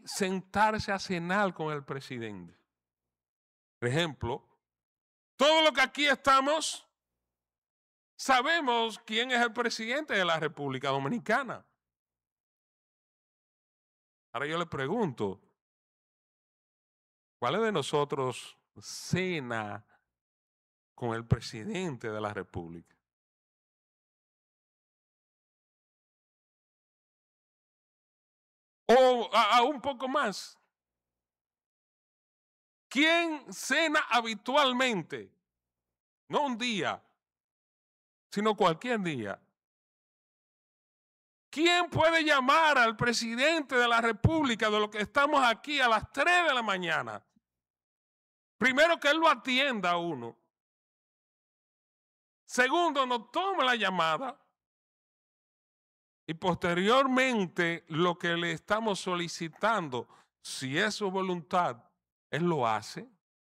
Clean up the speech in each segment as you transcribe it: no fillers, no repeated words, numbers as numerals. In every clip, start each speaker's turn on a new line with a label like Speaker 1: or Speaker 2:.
Speaker 1: sentarse a cenar con el presidente. Por ejemplo, todos los que aquí estamos sabemos quién es el presidente de la República Dominicana. Ahora yo le pregunto, ¿cuál de nosotros cena con el presidente de la República? O a un poco más. ¿Quién cena habitualmente? No un día, sino cualquier día. ¿Quién puede llamar al presidente de la República de los que estamos aquí a las 3 de la mañana? Primero, que él lo atienda a uno. Segundo, nos toma la llamada. Y posteriormente, lo que le estamos solicitando, si es su voluntad, él lo hace.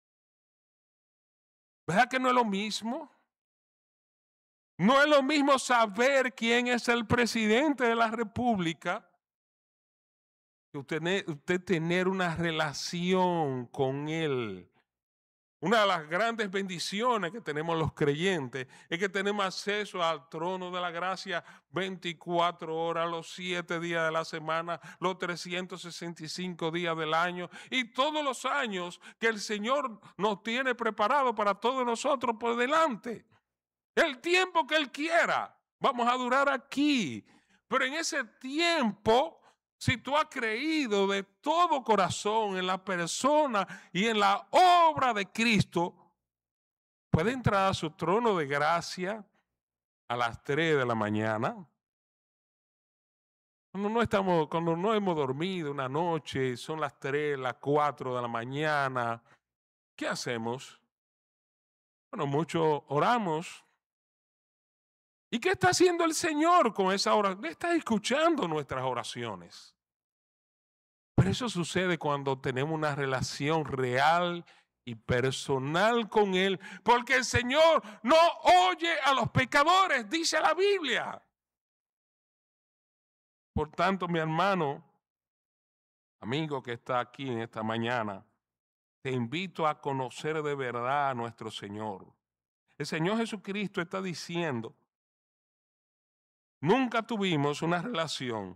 Speaker 1: ¿Verdad que no es lo mismo? No es lo mismo saber quién es el presidente de la República que usted tener una relación con él. Una de las grandes bendiciones que tenemos los creyentes es que tenemos acceso al trono de la gracia 24 horas, los 7 días de la semana, los 365 días del año y todos los años que el Señor nos tiene preparado para todos nosotros por delante. El tiempo que Él quiera, vamos a durar aquí. Pero en ese tiempo, si tú has creído de todo corazón en la persona y en la obra de Cristo, puede entrar a su trono de gracia a las 3 de la mañana. Cuando no hemos dormido una noche, son las 3, las 4 de la mañana, ¿qué hacemos? Bueno, muchos oramos. ¿Y qué está haciendo el Señor con esa oración? Está escuchando nuestras oraciones. Pero eso sucede cuando tenemos una relación real y personal con Él, porque el Señor no oye a los pecadores, dice la Biblia. Por tanto, mi hermano, amigo que está aquí en esta mañana, te invito a conocer de verdad a nuestro Señor. El Señor Jesucristo está diciendo, nunca tuvimos una relación,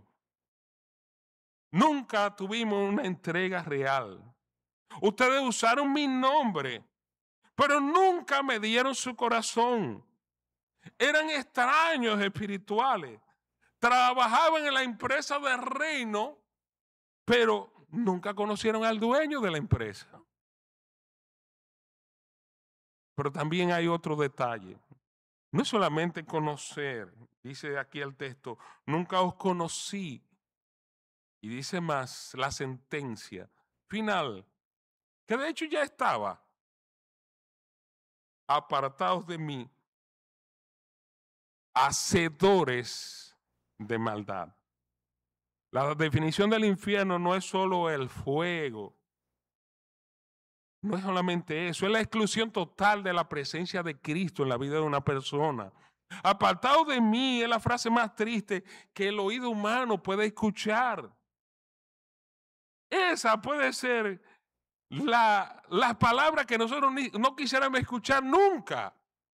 Speaker 1: nunca tuvimos una entrega real. Ustedes usaron mi nombre, pero nunca me dieron su corazón. Eran extraños espirituales. Trabajaban en la empresa del reino, pero nunca conocieron al dueño de la empresa. Pero también hay otro detalle. No es solamente conocer, dice aquí el texto, nunca os conocí. Y dice más la sentencia final, que de hecho ya estaba. Apartados de mí, hacedores de maldad. La definición del infierno no es solo el fuego, no es solamente eso, es la exclusión total de la presencia de Cristo en la vida de una persona. Apartado de mí es la frase más triste que el oído humano puede escuchar. Esa puede ser la palabra que nosotros no quisiéramos escuchar nunca.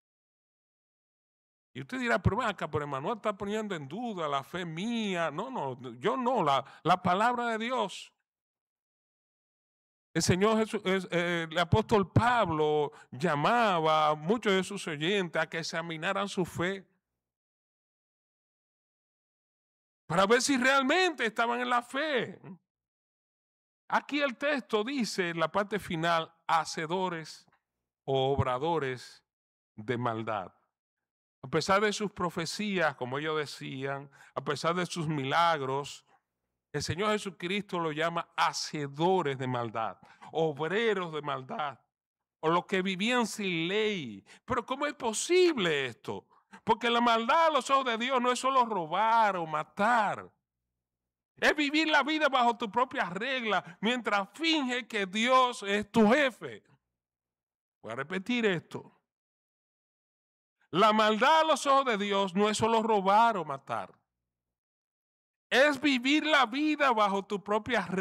Speaker 1: Y usted dirá, pero ven acá, pero Emanuel está poniendo en duda la fe mía. No, yo no, la palabra de Dios. El Señor Jesús, el apóstol Pablo llamaba a muchos de sus oyentes a que examinaran su fe para ver si realmente estaban en la fe. Aquí el texto dice en la parte final, hacedores o obradores de maldad. A pesar de sus profecías, como ellos decían, a pesar de sus milagros, el Señor Jesucristo lo llama hacedores de maldad, obreros de maldad, o los que vivían sin ley. Pero ¿cómo es posible esto? Porque la maldad a los ojos de Dios no es solo robar o matar. Es vivir la vida bajo tus propias reglas mientras finge que Dios es tu jefe. Voy a repetir esto. La maldad a los ojos de Dios no es solo robar o matar. Es vivir la vida bajo tus propias reglas.